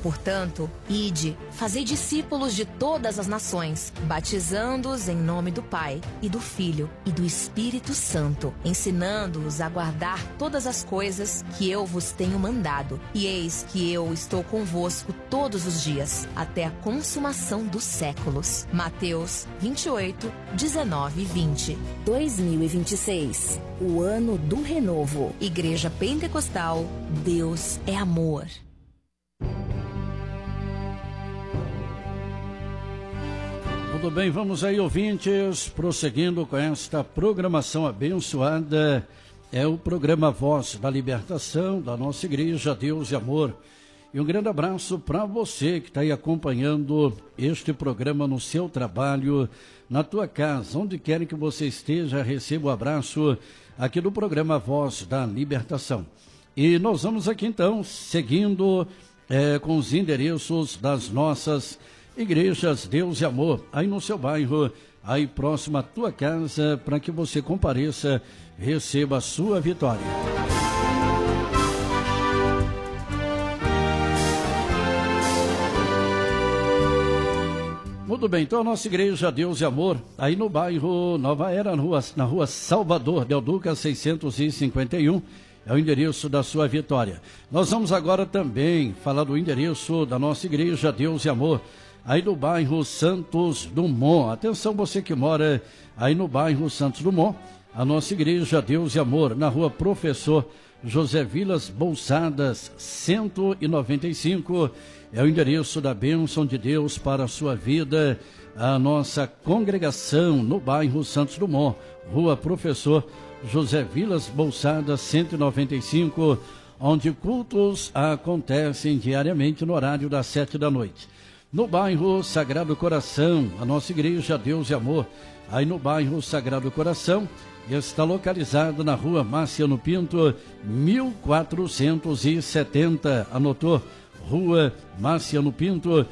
Portanto, ide, fazei discípulos de todas as nações, batizando-os em nome do Pai, e do Filho, e do Espírito Santo, ensinando-os a guardar todas as coisas que eu vos tenho mandado. E eis que eu estou convosco todos os dias, até a consumação dos séculos. Mateus 28, 19 e 20. 2026, o ano do renovo. Igreja Pentecostal, Deus é amor. Tudo bem, vamos aí, ouvintes, prosseguindo com esta programação abençoada. É o programa Voz da Libertação da nossa Igreja Deus e Amor. E um grande abraço para você que está aí acompanhando este programa no seu trabalho, na tua casa, onde quer que você esteja, receba o abraço aqui do programa Voz da Libertação. E nós vamos aqui então, seguindo com os endereços das nossas igrejas Deus e Amor, aí no seu bairro, aí próximo à tua casa, para que você compareça, receba a sua vitória. Muito bem, então a nossa igreja Deus e Amor, aí no bairro Nova Era, na rua Salvador Del Duca, 651, é o endereço da sua vitória. Nós vamos agora também falar do endereço da nossa igreja Deus e Amor, aí no bairro Santos Dumont. Atenção, você que mora aí no bairro Santos Dumont, a nossa igreja Deus e Amor, na rua Professor José Vilas Bolsadas, 195, é o endereço da bênção de Deus para a sua vida. A nossa congregação no bairro Santos Dumont, rua Professor José Vilas Bolsadas, 195, onde cultos acontecem diariamente no horário das 7 da noite. No bairro Sagrado Coração, a nossa igreja Deus e Amor, aí no bairro Sagrado Coração, está localizado na rua Marciano Pinto, 1470. Anotou? Rua Marciano Pinto,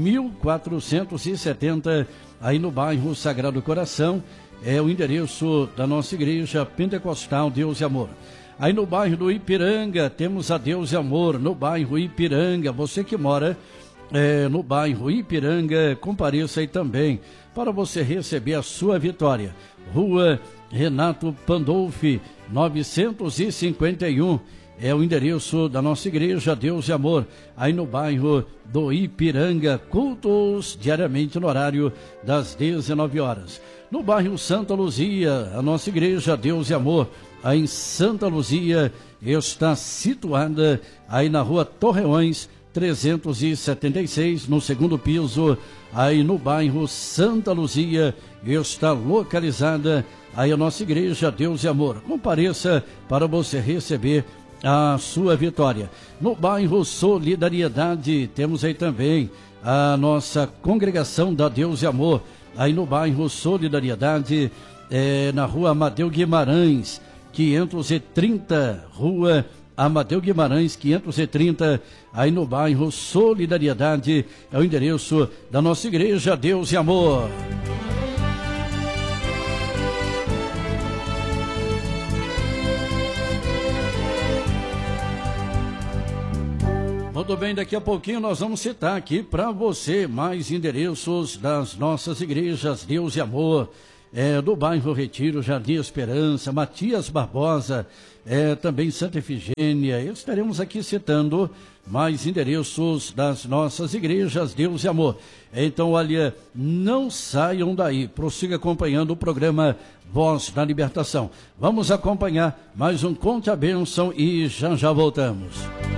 1470, aí no bairro Sagrado Coração, é o endereço da nossa igreja Pentecostal Deus e Amor. Aí no bairro do Ipiranga, temos a Deus e Amor, no bairro Ipiranga. Você que mora no bairro Ipiranga, compareça aí também, para você receber a sua vitória. Rua Renato Pandolfi, 951, é o endereço da nossa igreja Deus e Amor, aí no bairro do Ipiranga, cultos diariamente no horário das 19 horas. No bairro Santa Luzia, a nossa igreja Deus e Amor, aí em Santa Luzia, está situada aí na rua Torreões, 376, no segundo piso, aí no bairro Santa Luzia, está localizada aí a nossa igreja Deus e Amor. Compareça para você receber a sua vitória. No bairro Solidariedade, temos aí também a nossa congregação da Deus e Amor, aí no bairro Solidariedade, na rua Amadeu Guimarães, 530, rua Amadeu Guimarães, 530, aí no bairro Solidariedade, é o endereço da nossa igreja Deus e Amor. Muito bem, daqui a pouquinho nós vamos citar aqui para você mais endereços das nossas igrejas Deus e Amor, do bairro Retiro, Jardim Esperança, Matias Barbosa, também Santa Efigênia. Estaremos aqui citando mais endereços das nossas igrejas Deus e Amor. Então, olha, não saiam daí, prossiga acompanhando o programa Voz da Libertação. Vamos acompanhar mais um Conte a Bênção e já já voltamos.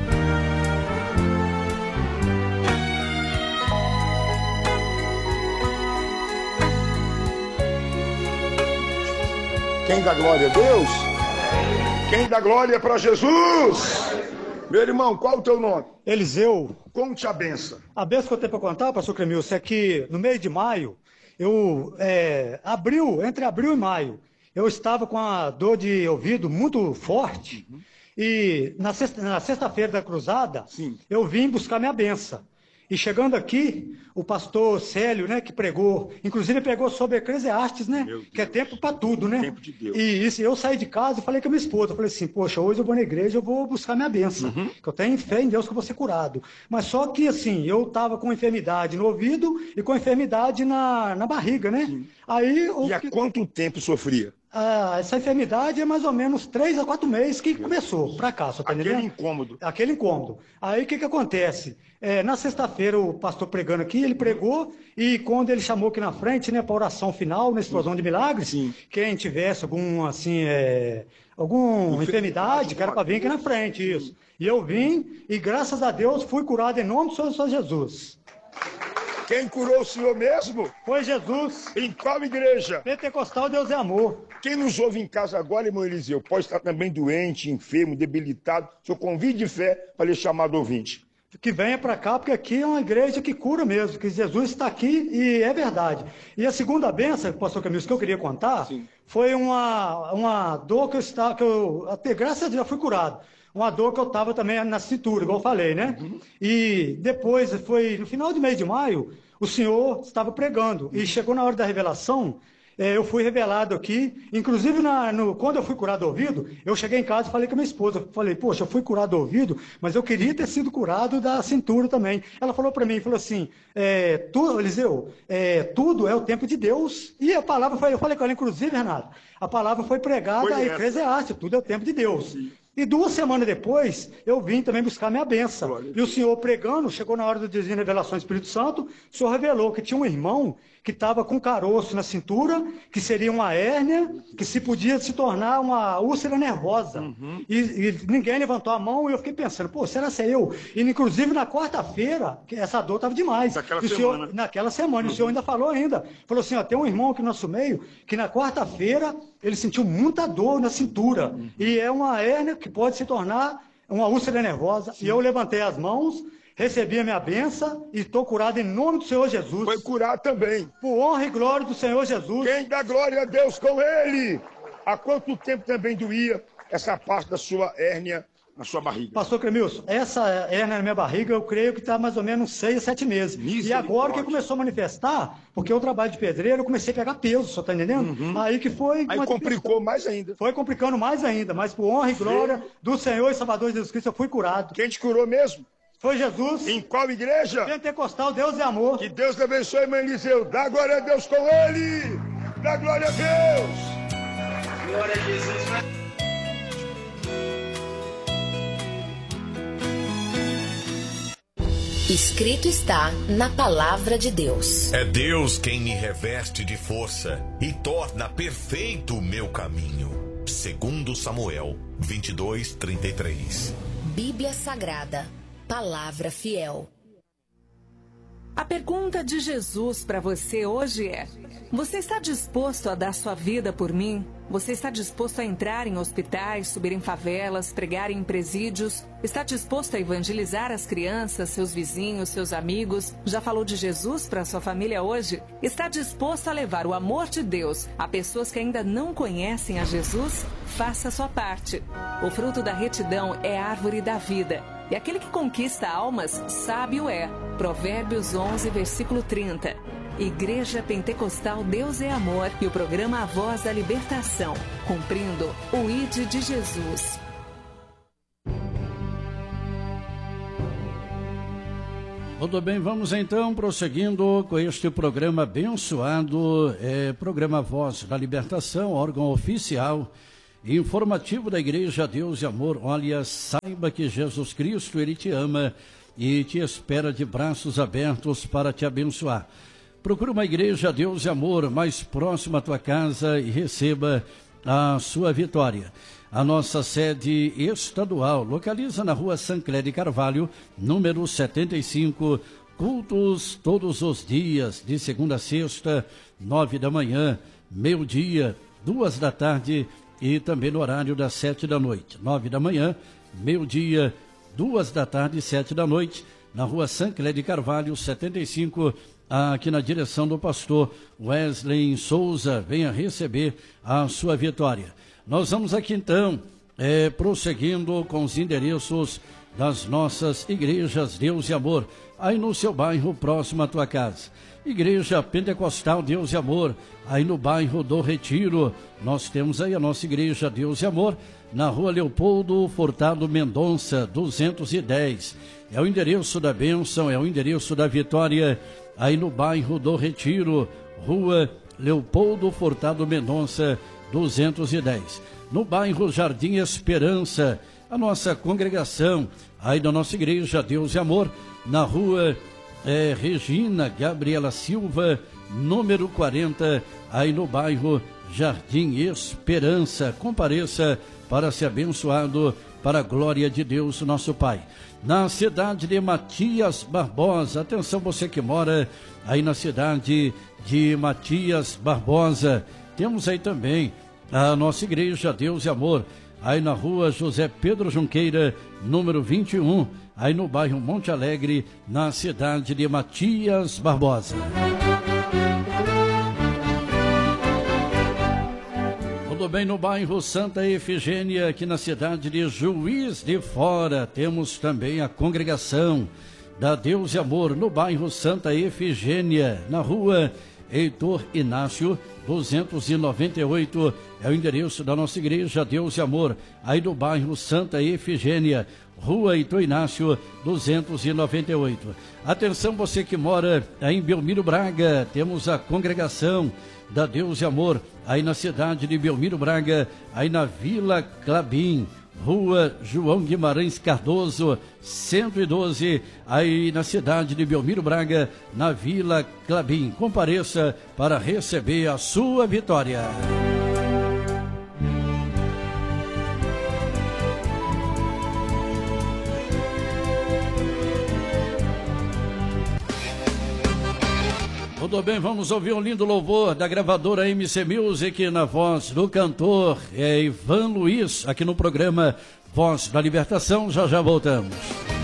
Quem dá glória a Deus? Quem dá glória para Jesus? Meu irmão, qual o teu nome? Eliseu. Conte a benção. A benção que eu tenho para contar, pastor Cremilson, é que no mês de maio, entre abril e maio, eu estava com a dor de ouvido muito forte. E na sexta-feira da cruzada, eu vim buscar minha benção. E chegando aqui, o pastor Célio, né, que pregou, inclusive pregou sobre Eclesiastes, né, que é tempo para tudo, né? Tempo de Deus. E isso, eu saí de casa e falei com a minha esposa, eu falei assim, poxa, hoje eu vou na igreja, eu vou buscar minha bênção, que eu tenho fé em Deus que eu vou ser curado. Mas só que, assim, eu estava com enfermidade no ouvido e com enfermidade na barriga, né? Aí, E há quanto tempo sofria? essa enfermidade é mais ou menos 3 a 4 meses que começou para cá, só tá Aquele entendendo? incômodo. Aquele incômodo. Aí o que acontece? Na sexta-feira, o pastor pregando aqui, ele pregou, e quando ele chamou aqui na frente, né, para oração final, na explosão de milagres, quem tivesse alguma enfermidade, que era para vir aqui na frente, isso. E eu vim, e graças a Deus fui curado em nome do Senhor Jesus. Quem curou o senhor mesmo? Foi Jesus. Em qual igreja? Pentecostal, Deus é amor. Quem nos ouve em casa agora, irmão Eliseu, pode estar também doente, enfermo, debilitado. O senhor convide de fé para lhe chamar do ouvinte. Que venha para cá, porque aqui é uma igreja que cura mesmo, que Jesus está aqui e é verdade. E a segunda bênção, pastor Camilo, que eu queria contar, foi uma dor até graças a Deus já fui curado. Uma dor que eu estava também na cintura, igual eu falei, né? E depois, foi no final de mês de maio, o senhor estava pregando. E chegou na hora da revelação, eu fui revelado aqui. Inclusive, quando eu fui curado do ouvido, eu cheguei em casa e falei com a minha esposa. Falei, poxa, eu fui curado do ouvido, mas eu queria ter sido curado da cintura também. Ela falou para mim, falou assim, Eliseu, tudo é o tempo de Deus. E a palavra foi, eu falei com ela, inclusive, Renato, a palavra foi pregada a Eclesiastes, tudo é o tempo de Deus. E 2 semanas depois, eu vim também buscar minha bênção. E o senhor pregando, chegou na hora do desvio de revelação do Espírito Santo, o senhor revelou que tinha um irmão que estava com caroço na cintura, que seria uma hérnia, que se podia se tornar uma úlcera nervosa. E ninguém levantou a mão, e eu fiquei pensando, pô, será que é eu? E inclusive na quarta-feira, essa dor estava demais. Naquela semana. E o senhor ainda falou falou assim, ó, tem um irmão aqui no nosso meio, que na quarta-feira ele sentiu muita dor na cintura. E é uma hérnia que pode se tornar uma úlcera nervosa. E eu levantei as mãos, recebi a minha bênção e estou curado em nome do Senhor Jesus. Foi curado também. Por honra e glória do Senhor Jesus. Quem dá glória a Deus com ele? Há quanto tempo também doía essa parte da sua hérnia na sua barriga? Pastor Clemilson, essa hérnia na minha barriga, eu creio que está mais ou menos 6 a 7 meses. E agora que começou a manifestar, porque eu trabalho de pedreiro, eu comecei a pegar peso, só está entendendo? Aí que foi... Aí complicou mais ainda. Foi complicando mais ainda, mas por honra e glória do Senhor e Salvador Jesus Cristo, eu fui curado. Quem te curou mesmo? Foi Jesus. Em qual igreja? Pentecostal, Deus é amor. Que Deus te abençoe, irmão Eliseu. Dá glória a Deus com ele. Dá glória a Deus. Glória a Jesus. Escrito está na palavra de Deus. É Deus quem me reveste de força e torna perfeito o meu caminho. Segundo Samuel 22:33. Bíblia Sagrada, palavra fiel. A pergunta de Jesus para você hoje é: você está disposto a dar sua vida por mim? Você está disposto a entrar em hospitais, subir em favelas, pregar em presídios? Está disposto a evangelizar as crianças, seus vizinhos, seus amigos? Já falou de Jesus para sua família hoje? Está disposto a levar o amor de Deus a pessoas que ainda não conhecem a Jesus? Faça a sua parte. O fruto da retidão é a árvore da vida. E aquele que conquista almas, sábio é. Provérbios 11, versículo 30. Igreja Pentecostal Deus é Amor e o programa A Voz da Libertação, cumprindo o ID de Jesus. Tudo bem, vamos então prosseguindo com este programa abençoado, programa Voz da Libertação, órgão oficial informativo da Igreja Deus e Amor. Olha, saiba que Jesus Cristo, Ele te ama e te espera de braços abertos para te abençoar. Procure uma Igreja Deus e Amor mais próxima à tua casa e receba a sua vitória. A nossa sede estadual localiza na rua Sancler de Carvalho, número 75, cultos todos os dias, de segunda a sexta, 9 da manhã, meio-dia, 2 da tarde e também no horário das 7 da noite. 9 da manhã, meio-dia, 2 da tarde e 7 da noite, na rua Sancler de Carvalho, 75, aqui na direção do pastor Wesley Souza. Venha receber a sua vitória. Nós vamos aqui então prosseguindo com os endereços das nossas igrejas Deus e Amor, aí no seu bairro, próximo à tua casa. Igreja Pentecostal Deus e Amor, aí no bairro do Retiro. Nós temos aí a nossa igreja Deus e Amor, na rua Leopoldo Furtado Mendonça, 210. É o endereço da bênção, é o endereço da vitória, aí no bairro do Retiro, rua Leopoldo Furtado Mendonça, 210. No bairro Jardim Esperança, a nossa congregação, aí da nossa igreja Deus e Amor, na rua Regina Gabriela Silva, número 40, aí no bairro Jardim Esperança. Compareça para ser abençoado, para a glória de Deus, nosso Pai. Na cidade de Matias Barbosa, atenção você que mora aí na cidade de Matias Barbosa, temos aí também a nossa igreja Deus e Amor, aí na rua José Pedro Junqueira, número 21, aí no bairro Monte Alegre, na cidade de Matias Barbosa. Tudo bem, no bairro Santa Efigênia, aqui na cidade de Juiz de Fora, temos também a congregação da Deus e Amor, no bairro Santa Efigênia, na rua Heitor Inácio, 298, é o endereço da nossa igreja Deus e Amor, aí do bairro Santa Efigênia, rua Heitor Inácio, 298. Atenção você que mora aí em Belmiro Braga, temos a congregação da Deus e Amor, aí na cidade de Belmiro Braga, aí na Vila Clabim, rua João Guimarães Cardoso, 112, aí na cidade de Belmiro Braga, na Vila Clabim. Compareça para receber a sua vitória. Tudo bem, vamos ouvir um lindo louvor da gravadora MC Music na voz do cantor Ivan Luiz, aqui no programa Voz da Libertação. Já voltamos.